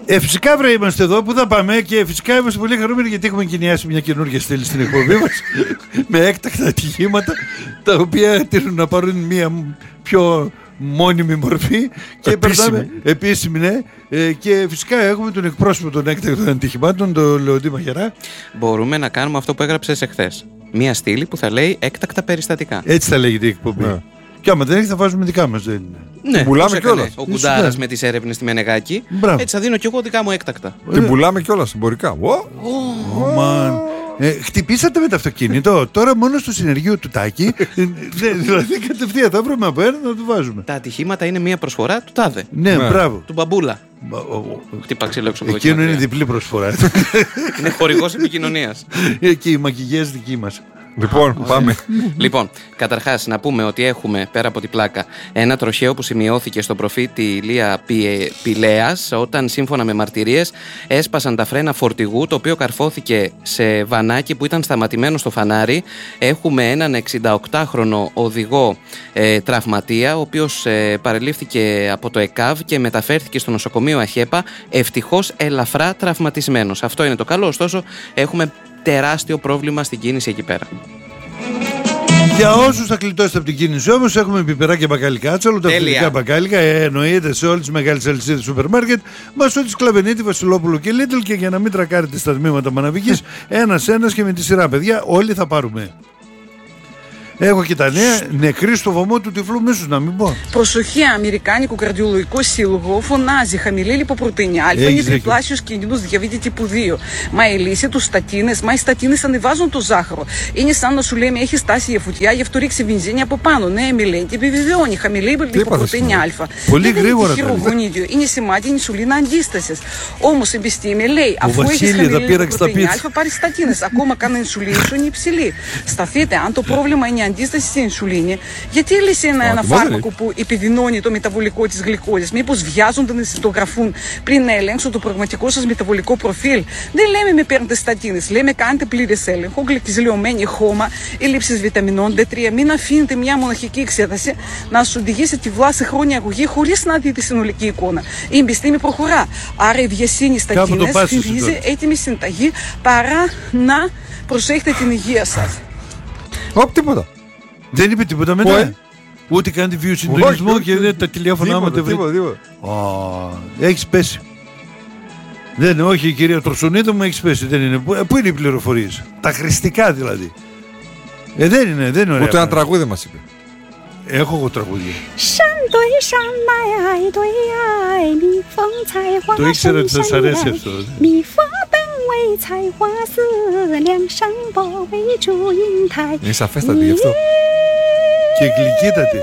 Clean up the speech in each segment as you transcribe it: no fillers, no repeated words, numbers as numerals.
Φυσικά βρε είμαστε εδώ που θα πάμε και φυσικά είμαστε πολύ χαρούμενοι γιατί έχουμε εγκαινιάσει μια καινούργια στήλη στην εκπομπή μας με έκτακτα ατυχήματα τα οποία τείνουν να πάρουν μια πιο μόνιμη μορφή και περνάμε επίσημη, ναι. Και φυσικά έχουμε τον εκπρόσωπο των έκτακτων ατυχημάτων, τον Λεοντή Μαχαιρά. Μπορούμε να κάνουμε αυτό που έγραψες εχθές. Μια στήλη που θα λέει έκτακτα περιστατικά. Έτσι θα λέγεται η εκπομπή. Ναι. Και άμα δεν έχει θα βάζουμε δικά μας. Δεν... Ναι, πουλάμε κιόλας. Ο Κουντάρας με τις έρευνες στη Μενεγάκη. Μπράβο. Έτσι θα δίνω κι εγώ δικά μου έκτακτα. Την πουλάμε κιόλας εμπορικά. Χτυπήσατε με το αυτοκίνητο. Τώρα μόνο στο συνεργείο του Τάκη. Δηλαδή κατευθείαν θα βρούμε από ένα να το βάζουμε. Τα ατυχήματα είναι μια προσφορά του τάδε. Ναι, μπράβο. Του μπαμπούλα. Χτύπα ξύλο έξω από το εκείνο είναι διπλή προσφορά. Είναι χορηγός επικοινωνίας. Και οι μακιγιές δικοί μας. Λοιπόν, πάμε. Λοιπόν, καταρχάς να πούμε ότι έχουμε πέρα από την πλάκα ένα τροχαίο που σημειώθηκε στο προφήτη Ηλία Πηλέας όταν σύμφωνα με μαρτυρίες έσπασαν τα φρένα φορτηγού το οποίο καρφώθηκε σε βανάκι που ήταν σταματημένο στο φανάρι. Έχουμε έναν 68χρονο οδηγό τραυματία ο οποίος παρελήφθηκε από το ΕΚΑΒ και μεταφέρθηκε στο νοσοκομείο Αχέπα ευτυχώς ελαφρά τραυματισμένος. Αυτό είναι το καλό, ωστόσο έχουμε τεράστιο πρόβλημα στην κίνηση εκεί πέρα. Για όσους θα κλειτώσετε από την κίνηση όμως έχουμε πιπεράκια μπακάλικα, όλα τα αυθεντικά μπακάλικα εννοείται σε όλες τις μεγάλες αλυσίδες σούπερ μάρκετ μας ό,τι Σκλαβενίτη, Βασιλόπουλο και Λίτλ και για να μην τρακάρετε στα τμήματα Μαναβικής ένας και με τη σειρά παιδιά όλοι θα πάρουμε. Έχω και τα νέα, νεκροί στο βωμό του τυφλού μίσους, να μην πω. Προσοχή, Αμερικάνικο καρδιολογικό σύλλογο φωνάζει χαμηλή λιποπρωτεΐνη Α είναι τριπλάσιος κίνδυνος διαβήτη τύπου 2. Μα η λύση τους στατίνες, οι στατίνες ανεβάζουν το ζάχαρο. Είναι σαν να σου λέμε έχει στάσει για φωτιά, γι' αυτό ρίξει βενζίνη από πάνω. Ναι, μελέτη επιβεβαιώνει χαμηλή λιποπρωτεΐνη Α. Πολύ γρήγορα. Είναι σημάδι ινσουλίνα αντίστασης. Όμως η επιστήμη λέει αφού έχει χαμηλή λιποπρωτεΐνη Α πάρει στατίνες. Ακόμα καν η ινσουλίνη σου είναι υψηλή. Σταθείτε, αν το πρόβλημα είναι αντίσταση στην ινσουλίνη, γιατί λύσει ένα φάρμακο που επιδεινώνει το μεταβολικό της γλυκόζης? Μήπως βιάζονται να συντογραφούν πριν να ελέγξουν το πραγματικό σας μεταβολικό προφίλ? Δεν λέμε με παίρνετε στατίνες, λέμε κάντε πλήρες έλεγχο, γλυκυζηλιωμένη χώμα, έλλειψης βιταμινών D3. Μην αφήνετε μια μοναχική εξέταση να σας οδηγήσει τη βλάση χρόνια αγωγή χωρίς να δείτε τη συνολική εικόνα. Η επιστήμη προχωρά. Άρα η βιασύνη στατίνες θυμίζει έτοιμη συνταγή παρά να προσέχετε την υγεία σας. Τίποτα. Δεν είπε τίποτα μετά. Ούτε κάνει τη βιοσυντονισμό και δεν τα τηλέφωνα άμα τίποτα. Έχεις πέσει. Δεν, όχι η κυρία Τροσονίδου μου έχεις πέσει. Δεν είναι. Πού είναι οι πληροφορίες? Τα χρηστικά δηλαδή. Δεν είναι ωραία. Ούτε ένα τραγούδι μας είπε. Έχω εγώ τραγούδια. Το ήξερα ότι θα σας αρέσει αυτό. Είναι σαφέστατη γι' αυτό. Και γλυκύτατη.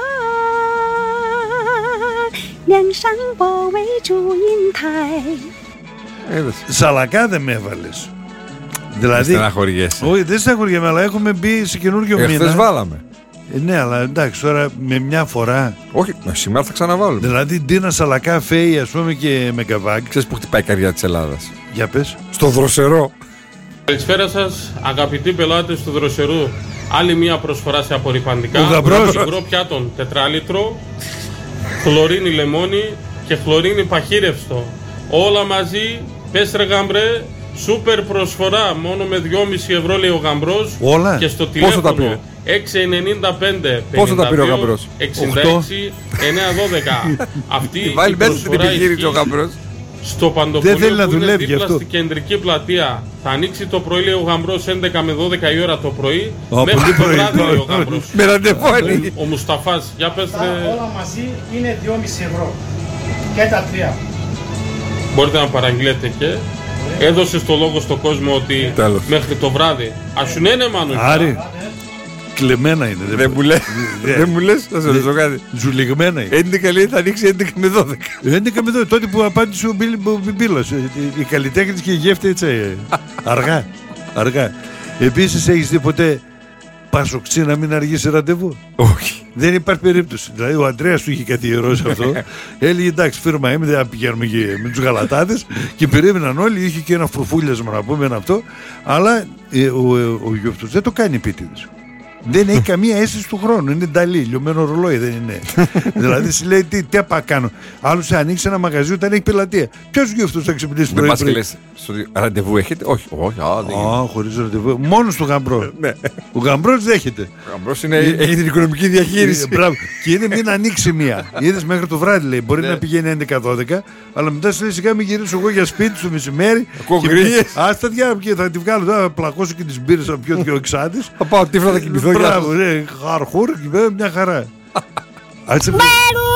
Σαλακά δεν με έβαλες. Δηλαδή, στεναχωριέσαι. Όχι, δεν στεναχωριέμαι, αλλά έχουμε μπει σε καινούργιο μήνα. Χθες βάλαμε. Ναι, αλλά εντάξει, τώρα με μια φορά. Όχι, σήμερα θα ξαναβάλουμε. Δηλαδή, Ντίνα Σαλακά, Φέη, ας πούμε και Μεγκαβάκ. Ξέρεις που χτυπάει η καρδιά της Ελλάδας? Για πες. Στο Δροσερό. Καλησπέρα σας, αγαπητοί πελάτες του Δροσερού. Άλλη μια προσφορά σε απορρυπαντικά. Ο γαμπρός. Υγρό πιάτων τετράλιτρο, χλωρίνη λεμόνι και χλωρίνη παχύρευστο. Όλα μαζί, πες ρε γαμπρέ, σούπερ προσφορά. Μόνο με 2,5 ευρώ λέει ο γαμπρός. Όλα. Και στο τηλέφωνο 695 Πόσο τα πήρε ο γαμπρός? 66 912. Αυτή η βάλει μέσα στην προσφορά επιχείρηση ο γαμπρός. στο Παντοπολείο που είναι δίπλα αυτό. στην κεντρική πλατεία. Θα ανοίξει το πρωί λέει ο γαμπρός 11 με 12 η ώρα το πρωί. Μέχρι Μέχρι το βράδυ λέει ο γαμπρός. Με ραντεβόνι. Ο Μουσταφάς, για πες όλα μαζί είναι 2,5 ευρώ. Και τα τρία. Μπορείτε να παραγγείλετε και έδωσε το λόγο στον κόσμο ότι τέλος. Μέχρι το βράδυ. Ασουνένε μάνου. Άρη, κλεμμένα είναι. Δεν μου λες, θα σε ρωτήσω κάτι. Ζουλιγμένα είναι. 11 λέει θα ανοίξει 11 με 12. 11 με 12, τότε που απάντησε ο Μπίλος. Οι καλλιτέχνες και η γεύτη έτσι. Αργά. Επίσης έχεις δει ποτέ Πασοξή να μην αργήσει ραντεβού? Όχι. Δεν υπάρχει περίπτωση. Δηλαδή ο Αντρέας του είχε καθιερώσει αυτό. Έλεγε εντάξει, φίρμα είμαι, δεν θα πηγαίνουμε και με τους γαλατάδες. Και περίμεναν όλοι, είχε και ένα φρουφούλιασμα να πούμε ένα αυτό. Αλλά ο Γιώφτος δεν το κάνει επίτηδες. Δεν έχει καμία αίσθηση του χρόνου. Είναι νταλή, λιωμένο ρολόι δεν είναι. Δηλαδή σου λέει τι απα κάνω. Άλλο σε ανοίξει ένα μαγαζί όταν έχει πελατεία. Ποιο γι' αυτό θα ξυπνήσει πρωί? Δεν πα και λες, στο ραντεβού έχετε? Όχι, χωρίς ραντεβού. Μόνος του γαμπρό. Ο γαμπρός δέχεται. Ο γαμπρός έχει την οικονομική διαχείριση. Και είναι μην ανοίξει μία. Είδες μέχρι το βράδυ λέει. Μπορεί να πηγαίνει 11-12, αλλά μετά σου λέει σιγά μην γυρίσω εγώ για σπίτι στο μεσημέρι. Άστα διάρκεια θα τη βγάλω. Θα πλακώσω και τις μπύρες από πιο δυο εξάδες. Θα πάω τύφλα, θα κοιμηθώ. Μπράβο, χαρχούρ και μια χαρά.